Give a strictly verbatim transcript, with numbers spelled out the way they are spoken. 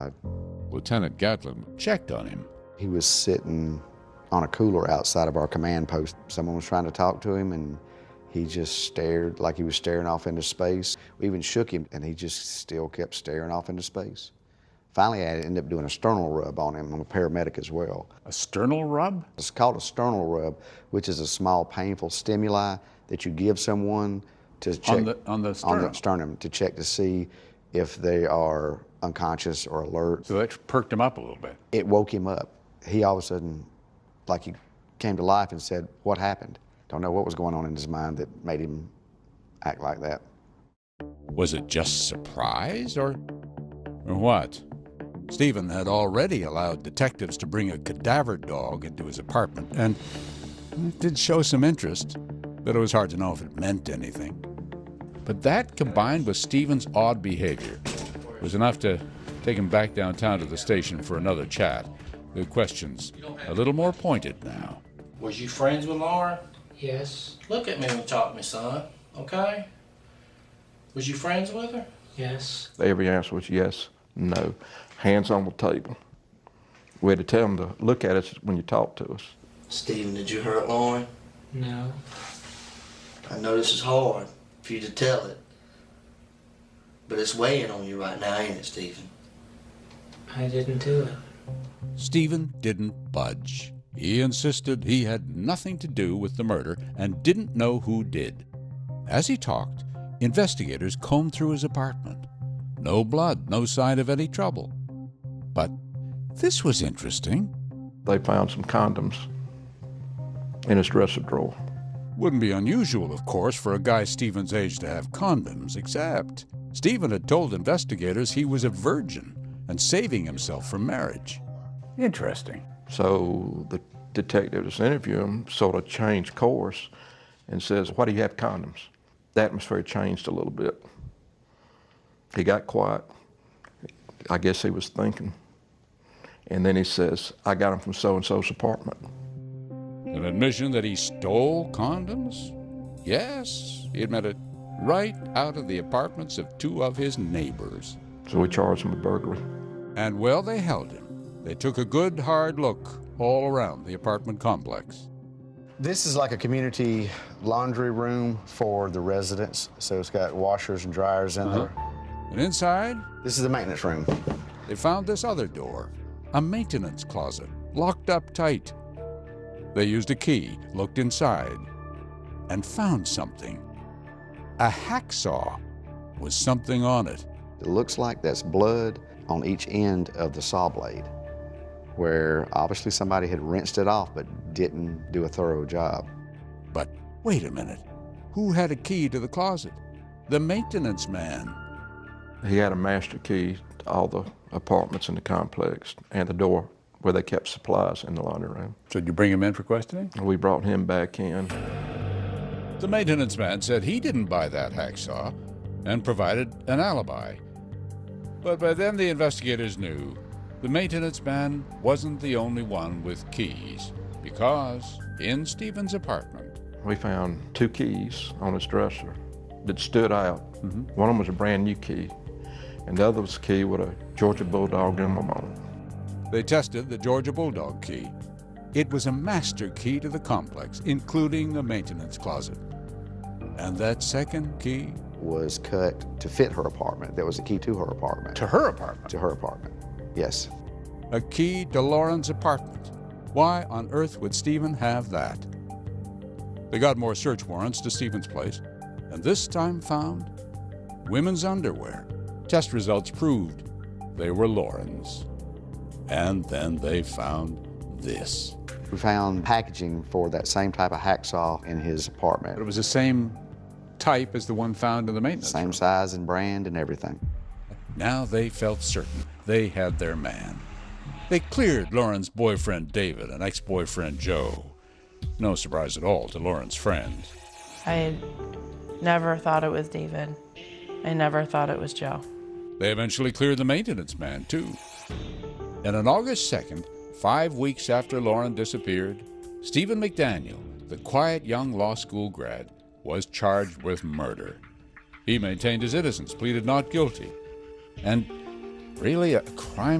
Lieutenant Gatlin checked on him. He was sitting on a cooler outside of our command post. Someone was trying to talk to him, and he just stared like he was staring off into space. We even shook him, and he just still kept staring off into space. Finally, I ended up doing a sternal rub on him. I'm a paramedic as well. A sternal rub? It's called a sternal rub, which is a small painful stimuli that you give someone to check on the, on the sternum. on the sternum to check to see if they are unconscious or alert. So that perked him up a little bit. It woke him up. He all of a sudden, like he came to life and said, "What happened?" Don't know what was going on in his mind that made him act like that. Was it just surprise or, or what? Stephen had already allowed detectives to bring a cadaver dog into his apartment, and it did show some interest, but it was hard to know if it meant anything. But that, combined with Stephen's odd behavior, was enough to take him back downtown to the station for another chat. The questions a little more pointed now. Was you friends with Lauren? Yes. Look at me when you talk to me, son, okay? Was you friends with her? Yes. Every answer was yes, no. Hands on the table. We had to tell them to look at us when you talk to us. Stephen, did you hurt Lauren? No. I know this is hard for you to tell it, but it's weighing on you right now, ain't it, Stephen? I didn't do it. Stephen didn't budge. He insisted he had nothing to do with the murder and didn't know who did. As he talked, investigators combed through his apartment. No blood, no sign of any trouble. But this was interesting. They found some condoms in his dresser drawer. Wouldn't be unusual, of course, for a guy Stephen's age to have condoms, except Stephen had told investigators he was a virgin and saving himself for marriage. Interesting. So the detective that's interviewing him sort of changed course and says, "Why do you have condoms?" The atmosphere changed a little bit. He got quiet. I guess he was thinking. And then he says, "I got them from so-and-so's apartment." An admission that he stole condoms? Yes, he admitted, right out of the apartments of two of his neighbors. So we charged him with burglary. And well, they held him. They took a good, hard look all around the apartment complex. This is like a community laundry room for the residents. So it's got washers and dryers in Uh-huh. there. And inside, This is the maintenance room. they found this other door, a maintenance closet, locked up tight. They used a key, looked inside, and found something. A hacksaw with something on it. It looks like that's blood on each end of the saw blade, where obviously somebody had rinsed it off but didn't do a thorough job. But wait a minute. Who had a key to the closet? The maintenance man. He had a master key to all the apartments in the complex and the door where they kept supplies in the laundry room. So did you bring him in for questioning? We brought him back in. The maintenance man said he didn't buy that hacksaw and provided an alibi. But by then the investigators knew the maintenance man wasn't the only one with keys, because in Stephen's apartment, We found two keys on his dresser that stood out. Mm-hmm. One of them was a brand new key, and the other was a key with a Georgia Bulldog emblem on it. they tested the Georgia Bulldog key. It was a master key to the complex, including the maintenance closet. And that second key? Was cut to fit her apartment. That was a key to her apartment. To her apartment? To her apartment, yes. A key to Lauren's apartment. Why on earth would Stephen have that? They got more search warrants to Stephen's place, and this time found women's underwear. Test results proved they were Lauren's. And then they found this. We found packaging for that same type of hacksaw in his apartment. It was the same type as the one found in the maintenance Same room. size and brand and everything. Now they felt certain they had their man. They cleared Lauren's boyfriend David and ex-boyfriend Joe. No surprise at all to Lauren's friend. I never thought it was David. I never thought it was Joe. They eventually cleared the maintenance man, too. And on August second, five weeks after Lauren disappeared, Stephen McDaniel, the quiet young law school grad, was charged with murder. He maintained his innocence, pleaded not guilty. And Really? A crime